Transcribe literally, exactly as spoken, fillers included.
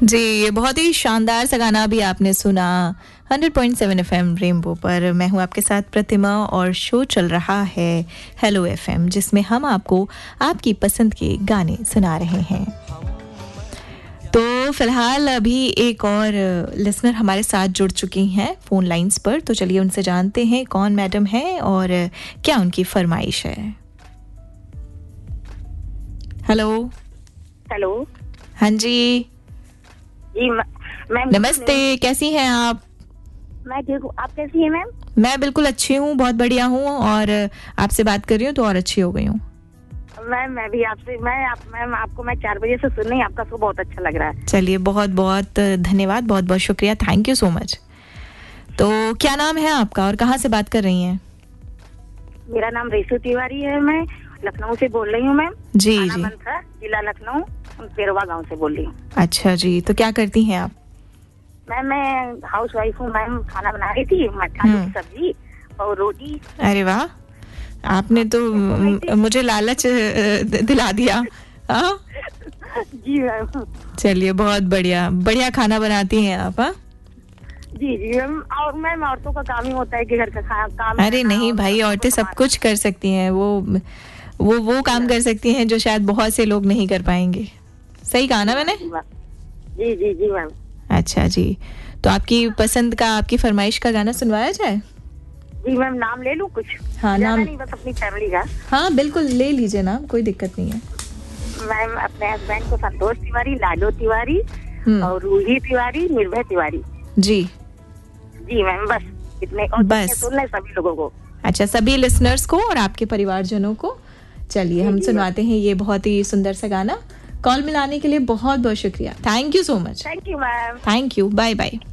जी, ये बहुत ही शानदार सा गाना भी आपने सुना hundred point seven FM rainbow पर। मैं हूं आपके साथ प्रतिमा और शो चल रहा है हेलो एफएम, जिसमें हम आपको आपकी पसंद के गाने सुना रहे हैं। तो फिलहाल अभी एक और लिसनर हमारे साथ जुड़ चुकी हैं फ़ोन लाइंस पर, तो चलिए उनसे जानते हैं कौन मैडम है और क्या उनकी फरमाइश है। Hello hello. हाँ जी जी मैम, नमस्ते, कैसी हैं आप? मैं ठीक हूँ, आप कैसी हैं मैम? मैं बिल्कुल अच्छी हूँ, बहुत बढ़िया हूँ, और आपसे बात कर रही हूँ तो और अच्छी हो गई हूँ। मैम मैं भी आपसे मैं आप मैम आपको मैं चार बजे से सुन रही हूँ, आपका शो बहुत अच्छा लग रहा है। चलिए, बहुत बहुत धन्यवाद, बहुत बहुत शुक्रिया, थैंक यू सो मच। तो क्या नाम है आपका और कहाँ से बात कर रही हैं? मेरा नाम रेशू तिवारी है, मैं लखनऊ से बोल रही हूँ मैम। जी जी, जिला लखनऊ, पेरवा गांव से बोल रही हूँ। अच्छा जी, तो क्या करती हैं आप? मैम मैं हाउस वाइफ हूँ मैम, खाना बना रही थी, मट्ठा की सब्जी और रोटी। अरे वाह, आपने तो मुझे लालच दिला दिया। हाँ जी मैम। चलिए, बहुत बढ़िया बढ़िया खाना बनाती हैं आप। हाँ जी जी मैम, और मैम औरतों का काम ही होता है कि घर का खाना काम। अरे नहीं भाई, औरतें सब कुछ कर सकती हैं, वो वो वो काम कर सकती हैं जो शायद बहुत से लोग नहीं कर पाएंगे। सही कहा ना मैंने? जी जी जी मैम। अच्छा जी, तो आपकी पसंद का, आपकी फरमाइश का गाना सुनवाया जाए? जी मैम, नाम ले लूं कुछ? हाँ नाम नहीं, बस अपनी फैमिली का। हाँ बिल्कुल ले लीजिए नाम, कोई दिक्कत नहीं है। मैम अपने हस्बैंड को संतोष तिवारी, लाडो तिवारी और रूही तिवारी, निर्भय तिवारी। जी जी मैम, बस इतने, और बस सुन ले सभी लोगों को। अच्छा, सभी लिसनर्स को और आपके परिवारजनों को। चलिए हम सुनवाते हैं ये बहुत ही सुंदर सा गाना। कॉल मिलाने के लिए बहुत बहुत शुक्रिया, thank you so much. Thank you ma'am. Thank you, bye bye.